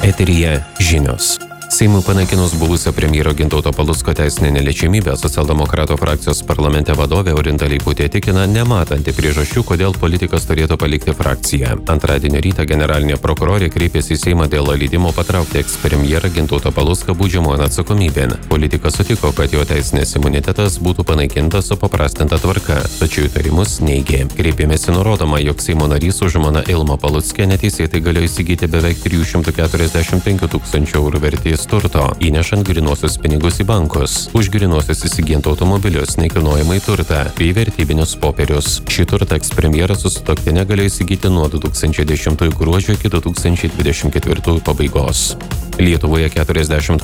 Eteryje žinios. Seimui panaikinus buvusio premjero Gintauto Palucko teisinę neliečiamybę, socialdemokratų frakcijos parlamente vadovė Orinta Leiputė tikina nematanti priežasčių, kodėl politikas turėtų palikti frakciją. Antradienio rytą generalinė prokurorė kreipėsi į Seimą dėl leidimo patraukti ekspremjerą Gintautą Palucką baudžiamojon atsakomybėn. Politikas sutiko, kad jo teisinės imunitetas būtų panaikintas supaprastinta tvarka, tačiau įtarimus neigė. Kreipėmėsi nurodoma, jog Seimo narys su žmona Ilma Palucke neteisėtai galėjo įsigyti beveik 345 tūkstančių eurų vertės turto, įnešant grynuosius pinigus į bankus, už grynuosius įsigijant automobilius, nekilnojamąjį turtą bei vertybinius popierius. Šį turtą ekspremjeras su sutuoktine galėjo įsigyti nuo 2010 gruodžio iki 2024 pabaigos. Lietuvoje 40%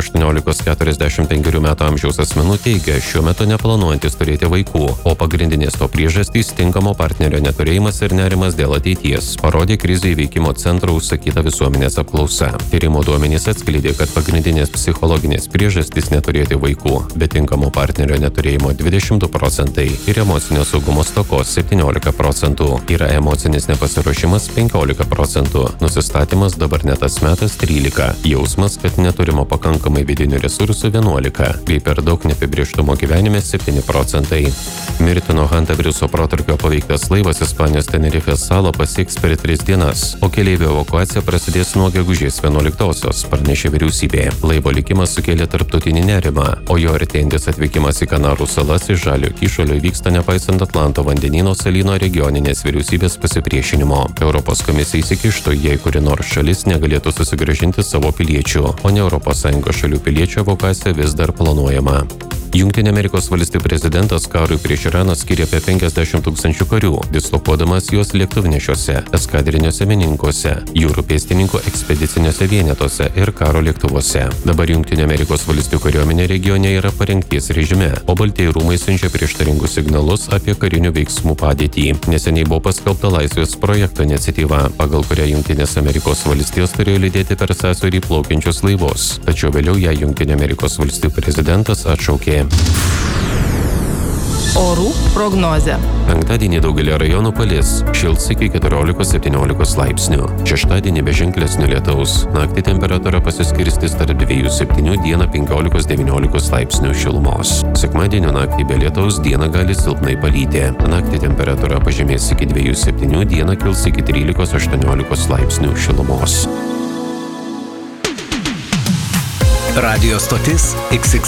18–45 metų amžiaus asmenų teigia, šiuo metu neplanuojantis turėti vaikų, o pagrindinės to priežastys tinkamo partnerio neturėjimas ir nerimas dėl ateities, parodė krizių įveikimo centro užsakyta visuomenės apklausa. Tyrimo duomenys atskleidė, kad pagrindinės psichologinės priežastys neturėti vaikų, bet tinkamo partnerio neturėjimo 22% ir emocinio saugumo stokos 17%, yra emocinis nepasiruošimas 15%, nusistatymas dabar ne tas metas 13%. Jausmas, kad neturimo pakankamai vidinių resursų 11%, bei per daug neapibrėžtumo gyvenime 7%. Mirtino hantaviruso protrūkio paveiktas laivas Ispanijos Tenerifės salą pasieks per 3 dienas, o keleivių evakuacija prasidės nuo gegužės 11-osios, pranešė vyriausybė. Laivo likimas sukėlė tarptautinį nerimą, o jo artėjantis atvykimas į Kanarų salas iš Žaliojo kyšulio vyksta nepaisant Atlanto vandenyno salyno regioninės vyriausybės pasipriešinimo. Europos komisija įsikištų, jei kuri nors šalis negalėtų susigrąžinti savo piliečių, o ne ES šalių piliečių evakuacija vis dar planuojama. Jungtinių Amerikos valstijų prezidentas karui prieš Iraną skiria apie 50 tūkstančių karių, dislokuodamas juos lėktuvnešiuose, eskadriniuose mininkuose, jūrų pėstininkų ekspediciniuose vienetuose ir karo lėktuvuose. Dabar Jungtinių Amerikos valstijų kariuomenė regione yra parengties režime, o Baltieji rūmai siunčia prieštaringus signalus apie karinių veiksmų padėtį. Neseniai buvo paskelbta Laisvės projekto iniciatyva, pagal kurią Jungtinės Amerikos valstijos turėjo lydėti per sąsiaurį plaukiančius laivus, tačiau vėliau ją Jungtinių Amerikos valstijų prezidentas atšaukė. Orų prognozė. Penktadienį daugelį rajonų palis, šils iki 14–17 laipsnių. Šeštadienį be ženklesnio lietaus. Naktį temperatūra pasiskirstys tarp 2–7, dieną 15–19 laipsnių šilumos. Sekmadienio naktį be lietaus, dieną gali silpnai palyti. Naktį temperatūra pažemės iki 2–7, dieną kils iki 13–18 laipsnių šilumos. Radio stotis XX